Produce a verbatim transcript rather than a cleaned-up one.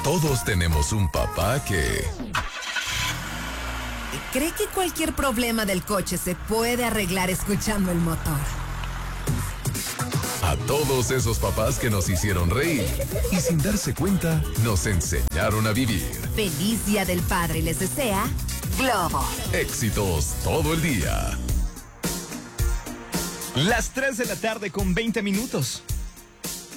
Todos tenemos un papá que... ¿cree que cualquier problema del coche se puede arreglar escuchando el motor? A todos esos papás que nos hicieron reír y sin darse cuenta nos enseñaron a vivir. Feliz Día del Padre les desea Globo. Éxitos todo el día. Las tres de la tarde con veinte minutos.